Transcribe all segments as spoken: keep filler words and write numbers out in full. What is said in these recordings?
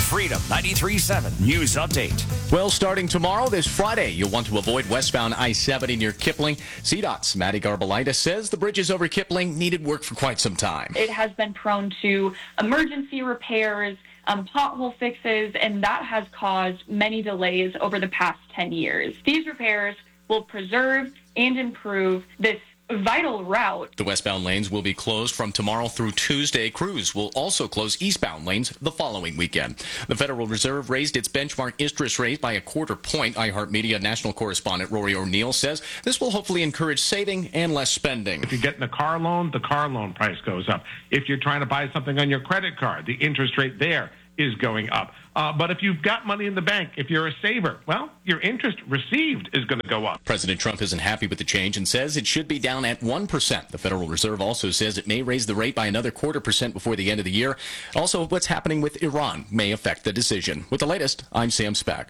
Freedom ninety-three point seven News Update. Well, starting tomorrow, this Friday, you'll want to avoid westbound I seventy near Kipling. C DOT's Maddie Garbalitis says the bridges over Kipling needed work for quite some time. It has been prone to emergency repairs, um, pothole fixes, and that has caused many delays over the past ten years. These repairs will preserve and improve this vital route. The westbound lanes will be closed from tomorrow through Tuesday. Crews will also close eastbound lanes the following weekend. The Federal Reserve raised its benchmark interest rate by a quarter point. iHeartMedia national correspondent Rory O'Neill says this will hopefully encourage saving and less spending. If you're getting a car loan, the car loan price goes up. If you're trying to buy something on your credit card, the interest rate there is going up. Uh, but if you've got money in the bank, if you're a saver, well, your interest received is going to go up. President Trump isn't happy with the change and says it should be down at one percent. The Federal Reserve also says it may raise the rate by another quarter percent before the end of the year. Also, what's happening with Iran may affect the decision. With the latest, I'm Sam Speck.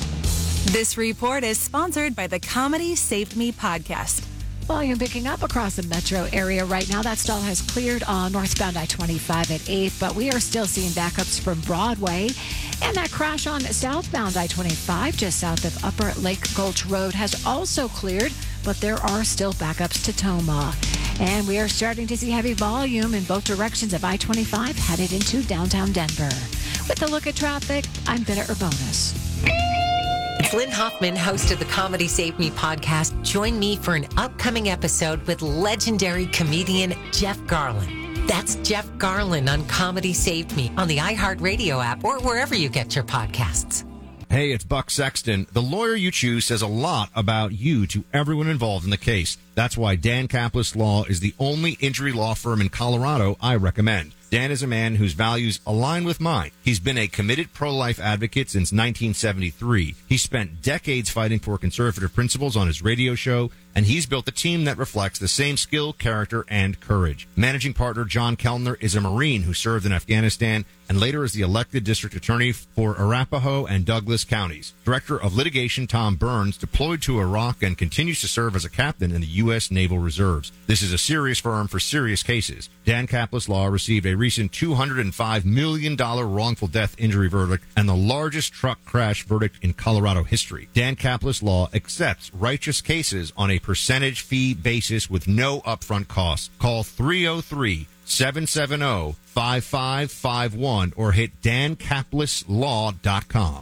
This report is sponsored by the Comedy Saved Me podcast. Volume picking up across the metro area right now. That stall has cleared on northbound I twenty-five at eighth, but we are still seeing backups from Broadway. And that crash on southbound I twenty-five just south of Upper Lake Gulch Road has also cleared, but there are still backups to Toma. And we are starting to see heavy volume in both directions of I twenty-five headed into downtown Denver. With a look at traffic, I'm Bennett Urbanus. It's Lynn Hoffman, host of the Comedy Save Me podcast. Join me for an upcoming episode with legendary comedian Jeff Garlin. That's Jeff Garlin on Comedy Saved Me on the iHeartRadio app or wherever you get your podcasts. Hey, it's Buck Sexton. The lawyer you choose says a lot about you to everyone involved in the case. That's why Dan Kaplis Law is the only injury law firm in Colorado I recommend. Dan is a man whose values align with mine. He's been a committed pro-life advocate since nineteen seventy-three. He spent decades fighting for conservative principles on his radio show, and he's built a team that reflects the same skill, character, and courage. Managing partner John Kellner is a Marine who served in Afghanistan and later as the elected district attorney for Arapahoe and Douglas counties. Director of litigation Tom Burns deployed to Iraq and continues to serve as a captain in the U S Naval Reserves. This is a serious firm for serious cases. Dan Kaplis Law received a recent two hundred five million dollars wrongful death injury verdict and the largest truck crash verdict in Colorado history. Dan Kaplis Law accepts righteous cases on a percentage fee basis with no upfront costs. Call three oh three, seven seven oh, five five five one or hit dan kaplis law dot com.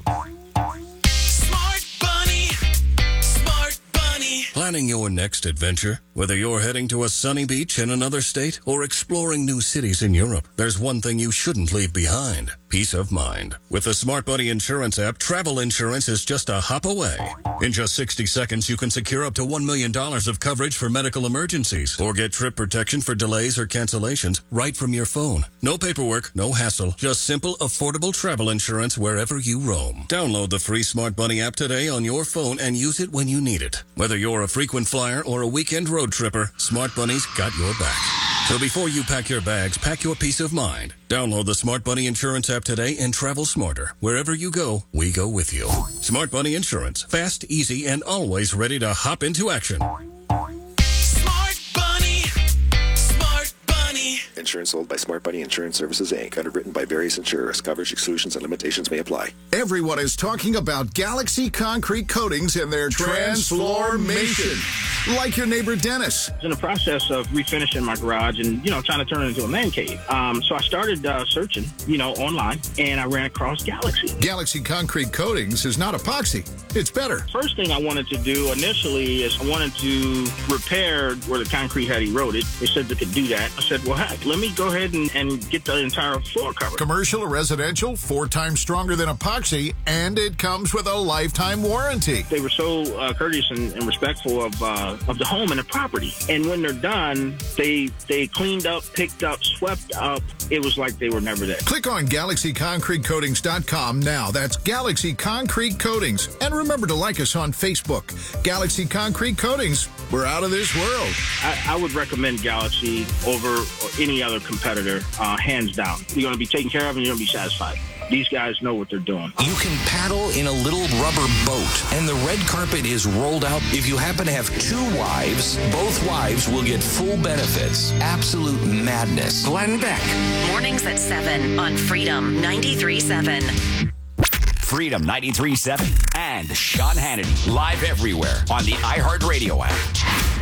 Smart Bunny, Smart Bunny. Planning your next adventure? Whether you're heading to a sunny beach in another state or exploring new cities in Europe, there's one thing you shouldn't leave behind: peace of mind. With the Smart Bunny Insurance app, travel insurance is just a hop away. In just sixty seconds, you can secure up to one million dollars of coverage for medical emergencies or get trip protection for delays or cancellations right from your phone. No paperwork, no hassle, just simple, affordable travel insurance wherever you roam. Download the free Smart Bunny app today on your phone and use it when you need it. Whether you're a frequent flyer or a weekend road tripper, Smart Bunny's got your back. So before you pack your bags, pack your peace of mind. Download the Smart Bunny Insurance app today and travel smarter. Wherever you go, we go with you. Smart Bunny Insurance. Fast, easy, and always ready to hop into action. Smart Bunny. Smart Bunny. Insurance sold by Smart Bunny Insurance Services, Incorporated. Underwritten by various insurers. Coverage exclusions and limitations may apply. Everyone is talking about Galaxy Concrete Coatings and their transformation. Like your neighbor Dennis. In the process of refinishing my garage and, you know, trying to turn it into a man cave. Um, so I started uh, searching, you know, online, and I ran across Galaxy. Galaxy Concrete Coatings is not epoxy. It's better. First thing I wanted to do initially is I wanted to repair where the concrete had eroded. They said they could do that. I said, well, heck, let me go ahead and, and get the entire floor covered. Commercial or residential, four times stronger than epoxy, and it comes with a lifetime warranty. They were so uh, courteous and, and respectful of uh, of the home and the property. And when they're done, they they cleaned up, picked up, swept up. It was like they were never there. Click on galaxy concrete coatings dot com now. That's Galaxy Concrete Coatings. And remember to like us on Facebook. Galaxy Concrete Coatings. We're out of this world. I, I would recommend Galaxy over any other competitor, uh, hands down. You're going to be taken care of and you're going to be satisfied. These guys know what they're doing. You can paddle in a little rubber boat, and the red carpet is rolled out. If you happen to have two wives, both wives will get full benefits. Absolute madness. Glenn Beck. Mornings at seven on Freedom ninety-three point seven. Freedom ninety-three point seven and Sean Hannity. Live everywhere on the iHeartRadio app.